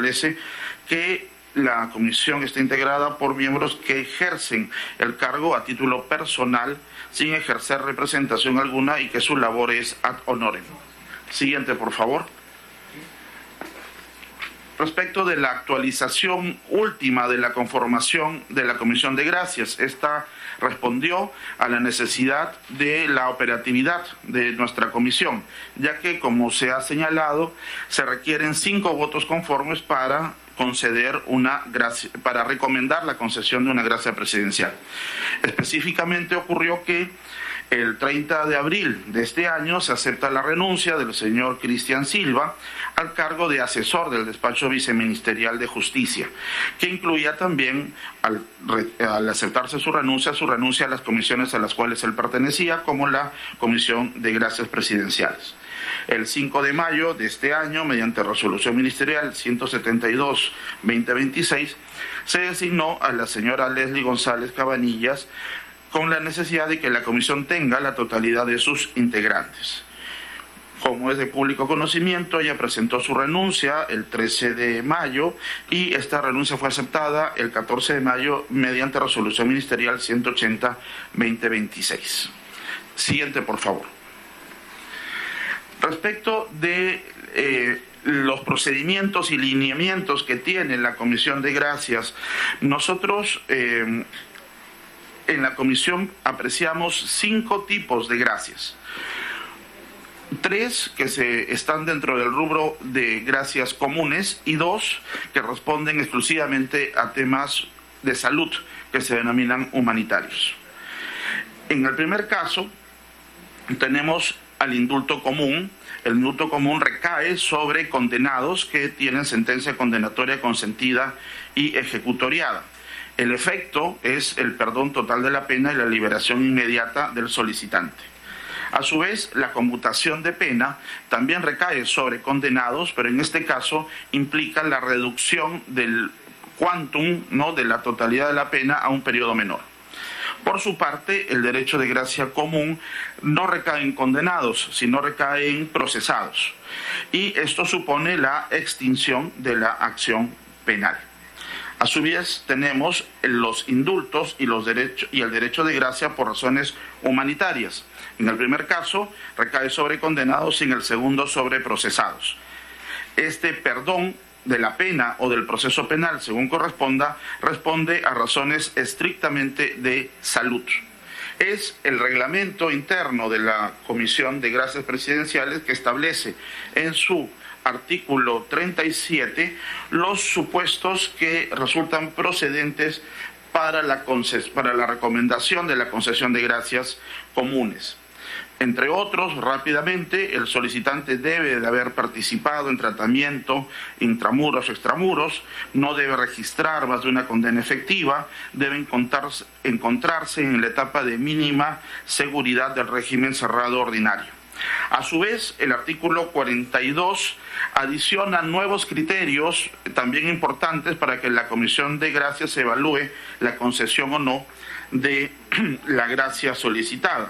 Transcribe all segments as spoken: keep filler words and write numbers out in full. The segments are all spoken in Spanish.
establece que la comisión está integrada por miembros que ejercen el cargo a título personal sin ejercer representación alguna y que su labor es ad honorem. Siguiente, por favor. Respecto de la actualización última de la conformación de la Comisión de Gracias, esta respondió a la necesidad de la operatividad de nuestra comisión, ya que, como se ha señalado, se requieren cinco votos conformes para conceder una gracia, para recomendar la concesión de una gracia presidencial. Específicamente ocurrió que el treinta de abril de este año se acepta la renuncia del señor Cristian Silva al cargo de asesor del despacho viceministerial de Justicia, que incluía también, al, al aceptarse su renuncia, su renuncia a las comisiones a las cuales él pertenecía, como la Comisión de Gracias Presidenciales. El cinco de mayo de este año, mediante resolución ministerial ciento setenta y dos barra veinte veintiséis, se designó a la señora Leslie González Cabanillas con la necesidad de que la comisión tenga la totalidad de sus integrantes. Como es de público conocimiento, ella presentó su renuncia el trece de mayo y esta renuncia fue aceptada el catorce de mayo mediante resolución ministerial ciento ochenta barra veinte veintiséis. Siguiente, por favor. Respecto de eh, los procedimientos y lineamientos que tiene la Comisión de Gracias, nosotros eh, en la comisión apreciamos cinco tipos de gracias. Tres que se están dentro del rubro de gracias comunes y dos que responden exclusivamente a temas de salud que se denominan humanitarios. En el primer caso tenemos al indulto común. El indulto común recae sobre condenados que tienen sentencia condenatoria consentida y ejecutoriada. El efecto es el perdón total de la pena y la liberación inmediata del solicitante. A su vez, la conmutación de pena también recae sobre condenados, pero en este caso implica la reducción del quantum, ¿no?, de la totalidad de la pena a un periodo menor. Por su parte, el derecho de gracia común no recae en condenados, sino recae en procesados. Y esto supone la extinción de la acción penal. A su vez, tenemos los indultos y, los derechos, y el derecho de gracia por razones humanitarias. En el primer caso, recae sobre condenados y en el segundo sobre procesados. Este perdón de la pena o del proceso penal, según corresponda, responde a razones estrictamente de salud. Es el reglamento interno de la Comisión de Gracias Presidenciales que establece en su artículo treinta y siete los supuestos que resultan procedentes para la, conces- para la recomendación de la concesión de gracias comunes. Entre otros, rápidamente, el solicitante debe de haber participado en tratamiento intramuros o extramuros, no debe registrar más de una condena efectiva, debe encontrarse, encontrarse en la etapa de mínima seguridad del régimen cerrado ordinario. A su vez, el artículo cuarenta y dos adiciona nuevos criterios también importantes para que la Comisión de Gracias evalúe la concesión o no de la gracia solicitada.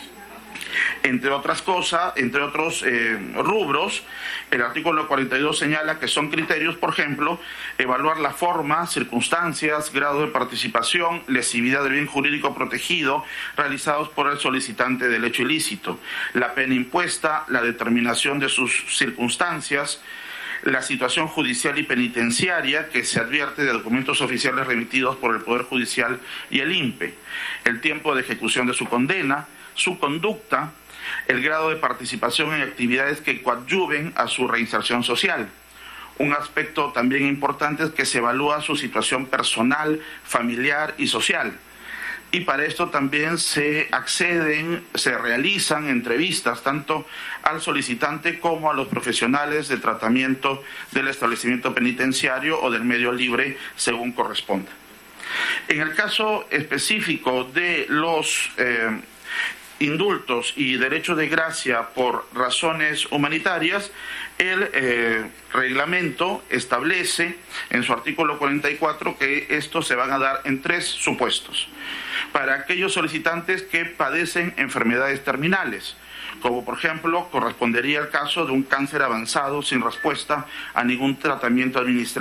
Entre otras cosas, entre otros eh, rubros, el artículo cuarenta y dos señala que son criterios, por ejemplo, evaluar la forma, circunstancias, grado de participación, lesividad del bien jurídico protegido realizados por el solicitante del hecho ilícito, la pena impuesta, la determinación de sus circunstancias, la situación judicial y penitenciaria que se advierte de documentos oficiales remitidos por el Poder Judicial y el I N P E, el tiempo de ejecución de su condena, su conducta, el grado de participación en actividades que coadyuven a su reinserción social. Un aspecto también importante es que se evalúa su situación personal, familiar y social. Y para esto también se acceden, se realizan entrevistas tanto al solicitante como a los profesionales de tratamiento del establecimiento penitenciario o del medio libre, según corresponda. En el caso específico de los eh, indultos y derechos de gracia por razones humanitarias, el eh, reglamento establece en su artículo cuarenta y cuatro que estos se van a dar en tres supuestos. Para aquellos solicitantes que padecen enfermedades terminales, como por ejemplo correspondería el caso de un cáncer avanzado sin respuesta a ningún tratamiento administrativo